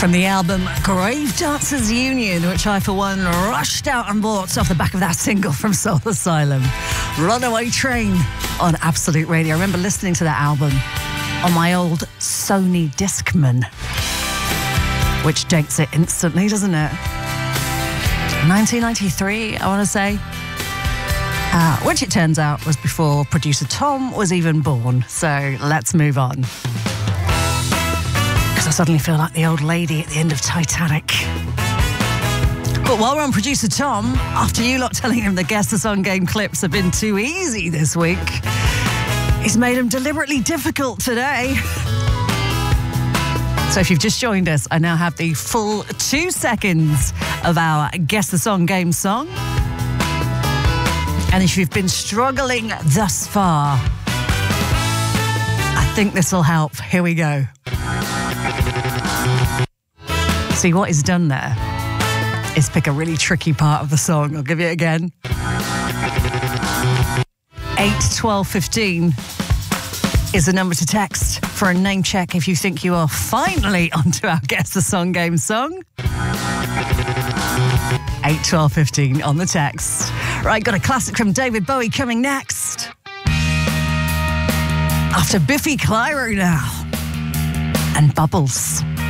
From the album Grave Dancers Union, which I, for one, rushed out and bought off the back of that single from Soul Asylum, Runaway Train on Absolute Radio. I remember listening to that album on my old Sony Discman, which dates it instantly, doesn't it? 1993, I want to say. Which it turns out was before producer Tom was even born. So let's move on. I suddenly feel like the old lady at the end of Titanic. But while we're on producer Tom, after you lot telling him the Guess the Song game clips have been too easy this week, he's made them deliberately difficult today. So if you've just joined us, I now have the full 2 seconds of our Guess the Song game song. And if you've been struggling thus far, I think this will help. Here we go. See, what he's done there is pick a really tricky part of the song. I'll give you it again. 8 12 15 is the number to text for a name check if you think you are finally onto our Guess the Song game song. 8 12 15 on the text. Right, got a classic from David Bowie coming next. After Biffy Clyro now. And Bubbles.